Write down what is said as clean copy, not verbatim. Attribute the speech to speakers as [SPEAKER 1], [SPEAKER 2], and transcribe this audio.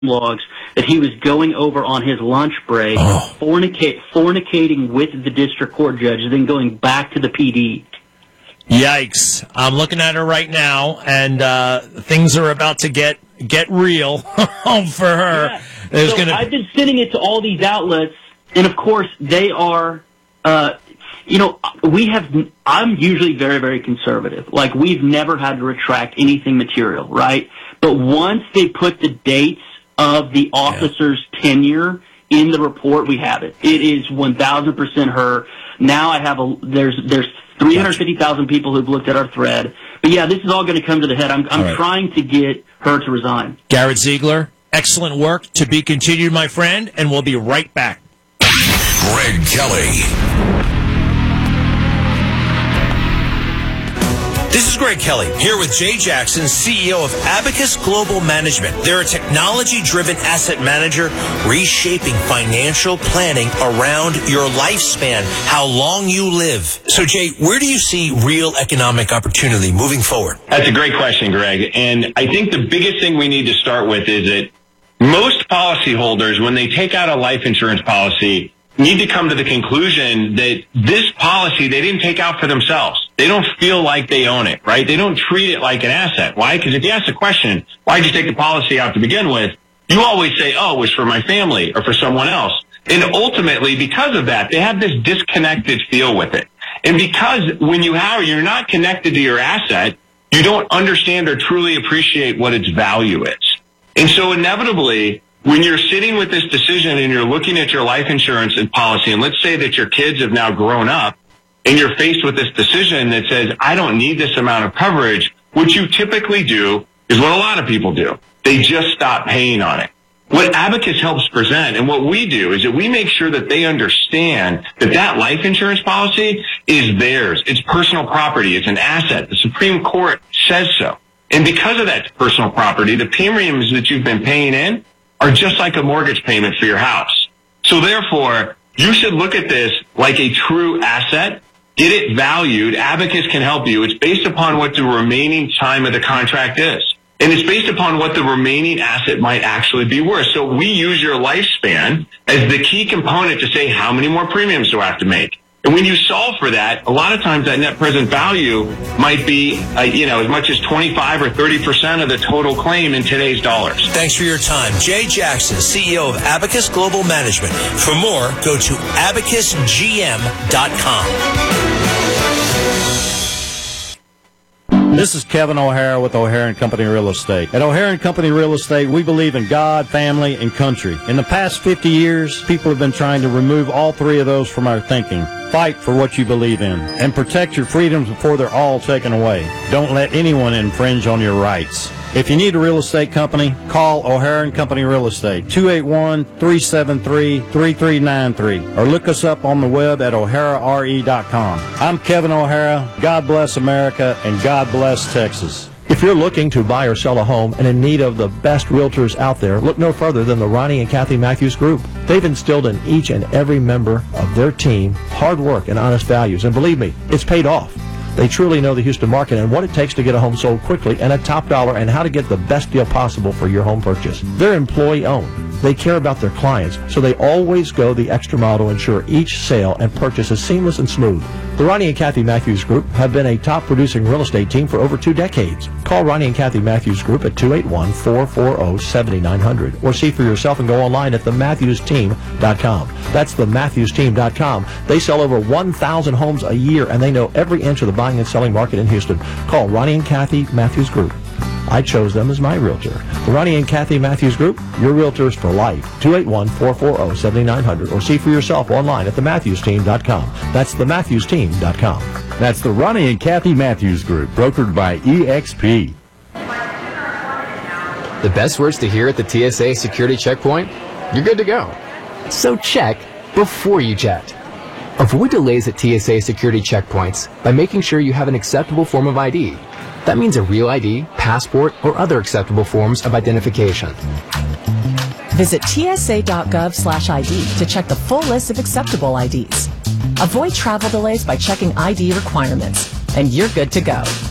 [SPEAKER 1] logs that he was going over on his lunch break, fornicating with the district court judge, and then going back to the PD.
[SPEAKER 2] Yikes. I'm looking at her right now, and things are about to get real for her.
[SPEAKER 1] Yeah. I've been sending it to all these outlets, and of course they are, I'm usually very, very conservative. Like, we've never had to retract anything material, right? But once they put the dates of the officer's tenure in the report, we have it. It is 1,000% her. Now there's 350,000 people who've looked at our thread. But yeah, this is all going to come to the head. I'm trying to get her to resign.
[SPEAKER 2] Garrett Ziegler, excellent work. To be continued, my friend, and we'll be right back.
[SPEAKER 3] Greg Kelly. This is Greg Kelly, here with Jay Jackson, CEO of Abacus Global Management. They're a technology-driven asset manager reshaping financial planning around your lifespan, how long you live. So, Jay, where do you see real economic opportunity moving forward?
[SPEAKER 4] That's a great question, Greg. And I think the biggest thing we need to start with is that most policyholders, when they take out a life insurance policy, need to come to the conclusion that this policy they didn't take out for themselves. They don't feel like they own it, right? They don't treat it like an asset. Why? Because if you ask the question, why did you take the policy out to begin with? You always say, oh, it was for my family or for someone else. And ultimately, because of that, they have this disconnected feel with it. And because you're not connected to your asset, you don't understand or truly appreciate what its value is. And so inevitably, when you're sitting with this decision and you're looking at your life insurance and policy, and let's say that your kids have now grown up and you're faced with this decision that says, I don't need this amount of coverage, what you typically do is what a lot of people do. They just stop paying on it. What Abacus helps present and what we do is that we make sure that they understand that that life insurance policy is theirs. It's personal property. It's an asset. The Supreme Court says so. And because of that personal property, the premiums that you've been paying in are just like a mortgage payment for your house. So therefore, you should look at this like a true asset. Get it valued. Abacus can help you. It's based upon what the remaining time of the contract is. And it's based upon what the remaining asset might actually be worth. So we use your lifespan as the key component to say, how many more premiums do I have to make? And when you solve for that, a lot of times that net present value might be, as much as 25 or 30% of the total claim in today's dollars.
[SPEAKER 3] Thanks for your time. Jay Jackson, CEO of Abacus Global Management. For more, go to abacusgm.com.
[SPEAKER 5] This is Kevin O'Hara with O'Hara & Company Real Estate. At O'Hara & Company Real Estate, we believe in God, family, and country. In the past 50 years, people have been trying to remove all three of those from our thinking. Fight for what you believe in, and protect your freedoms before they're all taken away. Don't let anyone infringe on your rights. If you need a real estate company, call O'Hara & Company Real Estate, 281-373-3393, or look us up on the web at o'harare.com. I'm Kevin O'Hara. God bless America, and God bless Texas.
[SPEAKER 6] If you're looking to buy or sell a home and in need of the best realtors out there, look no further than the Ronnie and Kathy Matthews Group. They've instilled in each and every member of their team hard work and honest values, and believe me, it's paid off. They truly know the Houston market and what it takes to get a home sold quickly and at top dollar, and how to get the best deal possible for your home purchase. They're employee-owned. They care about their clients, so they always go the extra mile to ensure each sale and purchase is seamless and smooth. The Ronnie and Kathy Matthews Group have been a top-producing real estate team for over 2 decades. Call Ronnie and Kathy Matthews Group at 281-440-7900 or see for yourself and go online at thematthewsteam.com. That's thematthewsteam.com. They sell over 1,000 homes a year, and they know every inch of the buying and selling market in Houston. Call Ronnie and Kathy Matthews Group. I chose them as my realtor. The Ronnie and Kathy Matthews Group, your realtors for life. 281-440-7900 or see for yourself online at thematthewsteam.com. That's thematthewsteam.com.
[SPEAKER 7] That's the Ronnie and Kathy Matthews Group, brokered by EXP.
[SPEAKER 8] The best words to hear at the TSA security checkpoint? You're good to go. So check before you jet. Avoid delays at TSA security checkpoints by making sure you have an acceptable form of ID. That means a real ID, passport, or other acceptable forms of identification.
[SPEAKER 9] Visit tsa.gov/ID to check the full list of acceptable IDs. Avoid travel delays by checking ID requirements, and you're good to go.